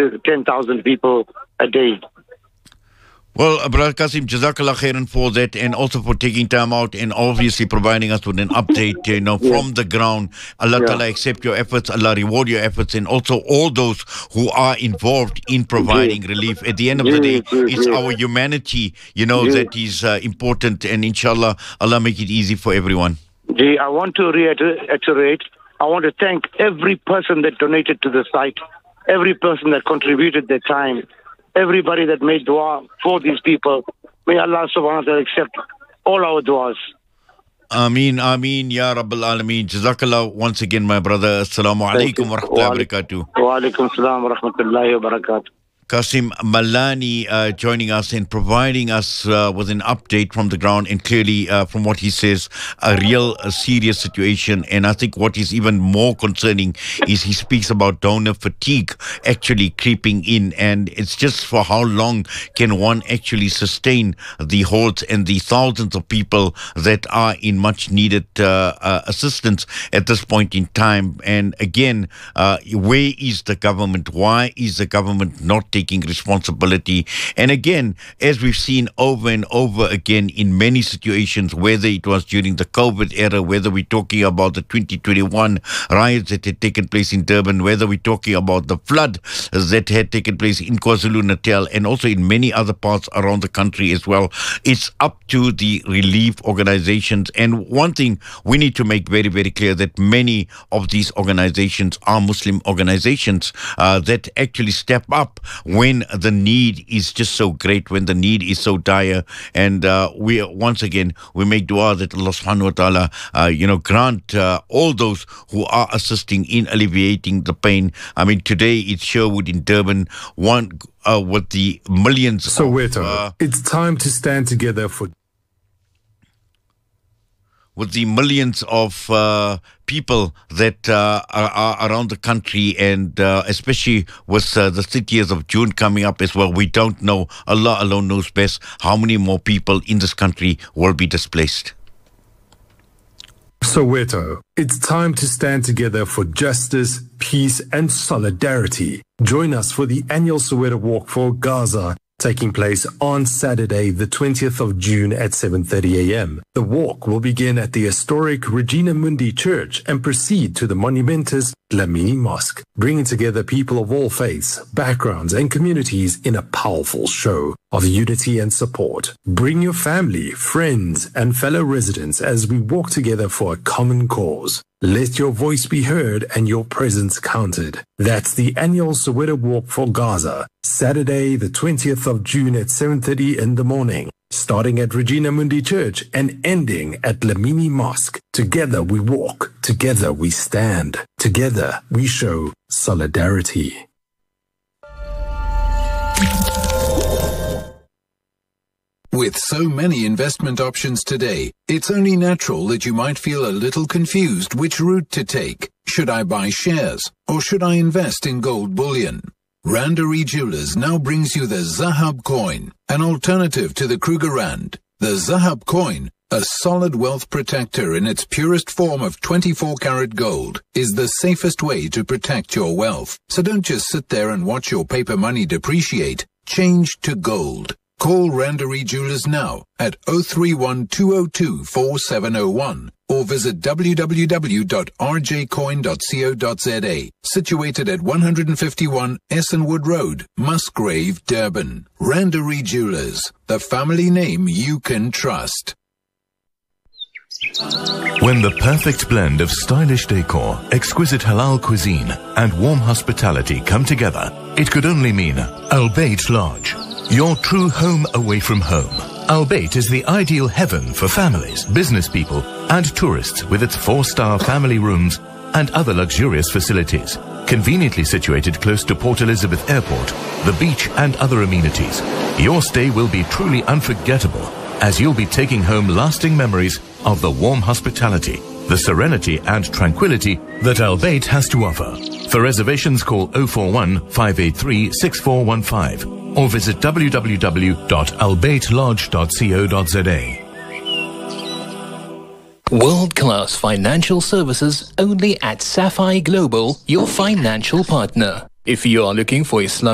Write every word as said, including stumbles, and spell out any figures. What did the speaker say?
to ten thousand people a day. Well, Brother Qasim, Jazakallah khairan for that, and also for taking time out and obviously providing us with an update, you know, Yeah. from the ground. Allah Yeah. Ta'ala accept your efforts, Allah reward your efforts, and also all those who are involved in providing relief. At the end of the day, Yes, yes, it's yes. our humanity, you know, Yes. that is uh, important, and inshallah, Allah make it easy for everyone. Gee, I want to reiterate, I want to thank every person that donated to the site, every person that contributed their time, everybody that made dua for these people. May Allah subhanahu wa ta'ala accept all our duas. Ameen, Ameen, Ya Rabbil Alameen. Jazakallah once again, my brother. Assalamu Thank you. alaikum wa rahmatullahi wa barakatuh. Wa alaikum salam wa rahmatullahi wa barakatuh. Qasim Malani uh, joining us and providing us uh, with an update from the ground, and clearly uh, from what he says, a real a serious situation. And I think what is even more concerning is he speaks about donor fatigue actually creeping in, and it's just for how long can one actually sustain the hordes and the thousands of people that are in much needed uh, uh, assistance at this point in time. And again, uh, where is the government? Why is the government not taking responsibility? And again, as we've seen over and over again in many situations, whether it was during the COVID era, whether we're talking about the twenty twenty-one riots that had taken place in Durban, whether we're talking about the flood that had taken place in KwaZulu-Natal, and also in many other parts around the country as well, it's up to the relief organizations. And one thing we need to make very, very clear, that many of these organizations are Muslim organizations uh, that actually step up when the need is just so great, when the need is so dire. And uh, we once again, we make dua that Allah subhanahu wa ta'ala, uh, you know, grant uh, all those who are assisting in alleviating the pain. I mean, today it's Sherwood in Durban, one uh, with the millions Soweto, of... Uh, it's time to stand together for... with the millions of uh, people that uh, are, are around the country, and uh, especially with uh, the thirtieth of June coming up as well, we don't know, Allah alone knows best, how many more people in this country will be displaced. Soweto, it's time to stand together for justice, peace and solidarity. Join us for the annual Soweto Walk for Gaza, taking place on Saturday, the twentieth of June at seven thirty a m. The walk will begin at the historic Regina Mundi Church and proceed to the monumentous Dlamini Mosque, bringing together people of all faiths, backgrounds and communities in a powerful show of unity and support. Bring your family, friends and fellow residents as we walk together for a common cause. Let your voice be heard and your presence counted. That's the annual Soweto Walk for Gaza, Saturday the twentieth of June at seven thirty in the morning, starting at Regina Mundi Church and ending at Dlamini Mosque. Together we walk, together we stand, together we show solidarity. With so many investment options today, it's only natural that you might feel a little confused which route to take. Should I buy shares or should I invest in gold bullion? Randery Jewelers now brings you the Zahab coin, an alternative to the Kruger Rand. The Zahab coin, a solid wealth protector in its purest form of twenty-four karat gold, is the safest way to protect your wealth. So don't just sit there and watch your paper money depreciate. Change to gold. Call Randery Jewelers now at zero three one, two zero two, four seven zero one or visit w w w dot r j coin dot co dot z a, situated at one fifty-one Essenwood Road, Musgrave, Durban. Randery Jewelers, the family name you can trust. When the perfect blend of stylish decor, exquisite halal cuisine and warm hospitality come together, it could only mean Al Bayt Lodge. Your true home away from home. Al Bayt is the ideal heaven for families, business people and tourists, with its four-star family rooms and other luxurious facilities. Conveniently situated close to Port Elizabeth Airport, the beach and other amenities. Your stay will be truly unforgettable, as you'll be taking home lasting memories of the warm hospitality, the serenity and tranquility that Al Bayt has to offer. For reservations, call zero four one, five eight three, six four one five or visit w w w dot al bayt lodge dot co dot z a. World-class financial services only at Sapphire Global, your financial partner. If you are looking for Islam